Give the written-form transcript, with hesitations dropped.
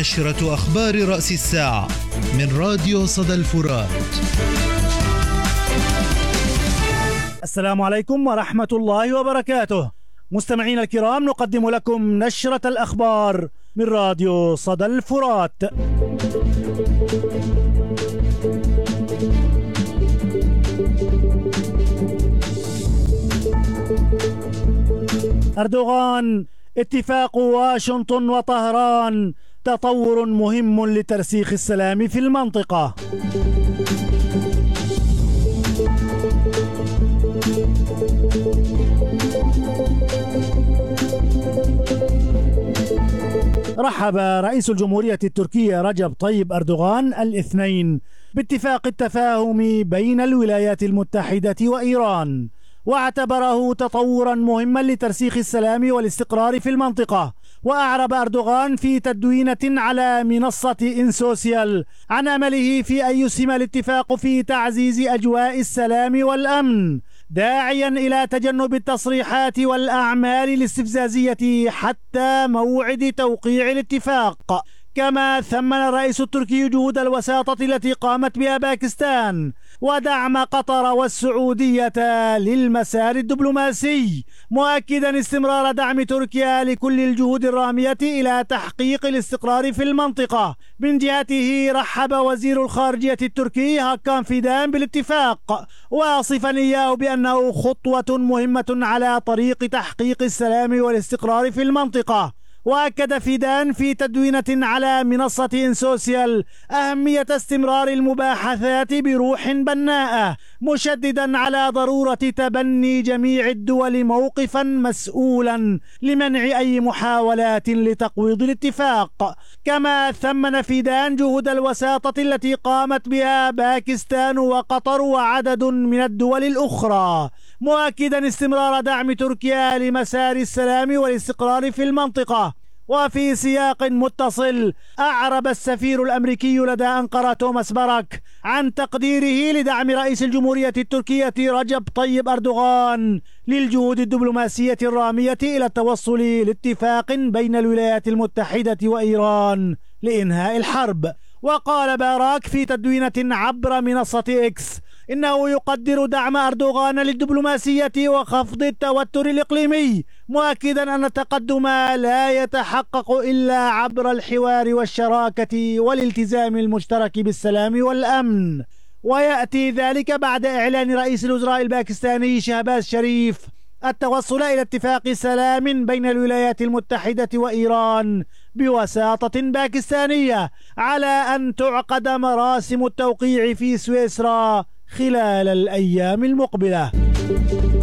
نشرة أخبار رأس الساعة من راديو صدى الفرات. السلام عليكم ورحمة الله وبركاته. مستمعين الكرام، نقدم لكم نشرة الأخبار من راديو صدى الفرات. أردوغان: اتفاق واشنطن وطهران تطور مهم لترسيخ السلام في المنطقة. رحب رئيس الجمهورية التركية رجب طيب أردوغان الاثنين باتفاق التفاهم بين الولايات المتحدة وإيران، واعتبره تطورا مهما لترسيخ السلام والاستقرار في المنطقة. وأعرب أردوغان في تدوينة على منصة إنسوسيال عن أمله في أن يسهم الاتفاق في تعزيز أجواء السلام والأمن، داعيا إلى تجنب التصريحات والأعمال الاستفزازية حتى موعد توقيع الاتفاق. كما ثمن الرئيس التركي جهود الوساطة التي قامت بها باكستان ودعم قطر والسعودية للمسار الدبلوماسي، مؤكدا استمرار دعم تركيا لكل الجهود الرامية إلى تحقيق الاستقرار في المنطقة. من جهته رحب وزير الخارجية التركي هاكان فيدان بالاتفاق، واصفا إياه بأنه خطوة مهمة على طريق تحقيق السلام والاستقرار في المنطقة. وأكد فيدان في تدوينة على منصة إنسوسيال أهمية استمرار المباحثات بروح بناءة، مشددا على ضرورة تبني جميع الدول موقفا مسؤولا لمنع أي محاولات لتقويض الاتفاق. كما ثمن فيدان جهود الوساطة التي قامت بها باكستان وقطر وعدد من الدول الأخرى، مؤكدا استمرار دعم تركيا لمسار السلام والاستقرار في المنطقة. وفي سياق متصل، أعرب السفير الأمريكي لدى أنقرة توماس باراك عن تقديره لدعم رئيس الجمهورية التركية رجب طيب أردوغان للجهود الدبلوماسية الرامية إلى التوصل لاتفاق بين الولايات المتحدة وإيران لإنهاء الحرب. وقال باراك في تدوينة عبر منصة إكس إنه يقدر دعم أردوغان للدبلوماسية وخفض التوتر الإقليمي، مؤكدا أن التقدم لا يتحقق إلا عبر الحوار والشراكة والالتزام المشترك بالسلام والأمن. ويأتي ذلك بعد إعلان رئيس الوزراء الباكستاني شهباز شريف التوصل إلى اتفاق سلام بين الولايات المتحدة وإيران بوساطة باكستانية، على أن تعقد مراسم التوقيع في سويسرا خلال الأيام المقبلة.